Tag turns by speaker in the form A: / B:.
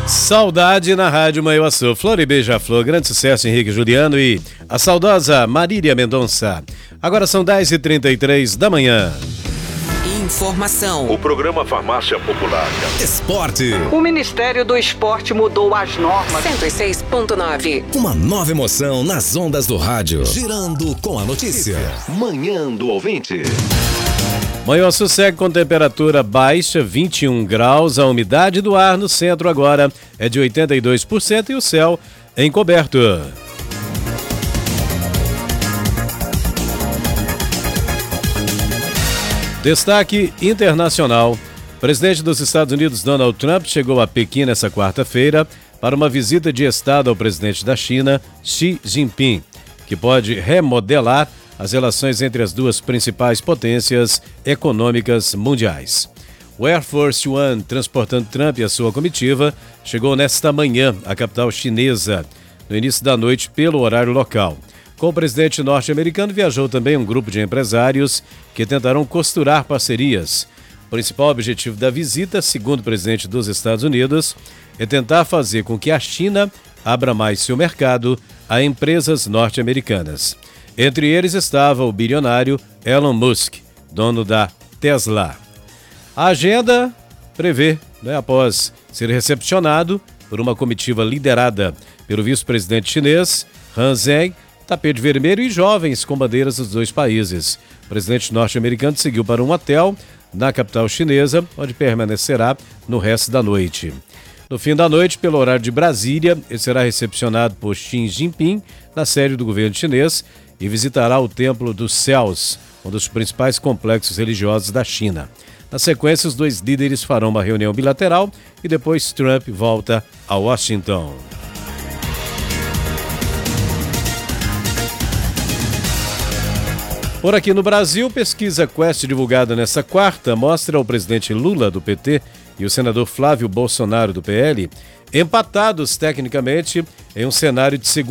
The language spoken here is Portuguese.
A: Saudade na Rádio Manhuaçu. Flor e Beija-Flor, grande sucesso, Henrique Juliano e a saudosa Marília Mendonça. Agora são 10h33 da manhã.
B: Informação.
C: O programa Farmácia Popular.
D: Esporte.
E: O Ministério do Esporte mudou as normas.
B: 106.9.
D: Uma nova emoção nas ondas do rádio. Girando com a notícia.
C: Manhã do Ouvinte.
A: Manhuaçu segue com temperatura baixa, 21 graus. A umidade do ar no centro agora é de 82% e o céu encoberto. Destaque internacional. O presidente dos Estados Unidos, Donald Trump, chegou a Pequim nesta quarta-feira para uma visita de Estado ao presidente da China, Xi Jinping, que pode remodelar as relações entre as duas principais potências econômicas mundiais. O Air Force One, transportando Trump e a sua comitiva, chegou nesta manhã à capital chinesa, no início da noite pelo horário local. Com o presidente norte-americano viajou também um grupo de empresários que tentarão costurar parcerias. O principal objetivo da visita, segundo o presidente dos Estados Unidos, é tentar fazer com que a China abra mais seu mercado a empresas norte-americanas. Entre eles estava o bilionário Elon Musk, dono da Tesla. A agenda prevê, após ser recepcionado por uma comitiva liderada pelo vice-presidente chinês, Han Zheng, tapete vermelho e jovens com bandeiras dos dois países. O presidente norte-americano seguiu para um hotel na capital chinesa, onde permanecerá no resto da noite. No fim da noite, pelo horário de Brasília, ele será recepcionado por Xi Jinping na sede do governo chinês e visitará o Templo dos Céus, um dos principais complexos religiosos da China. Na sequência, os dois líderes farão uma reunião bilateral e depois Trump volta a Washington. Por aqui no Brasil, pesquisa Quest divulgada nesta quarta mostra o presidente Lula, do PT, e o senador Flávio Bolsonaro, do PL, empatados tecnicamente em um cenário de segundo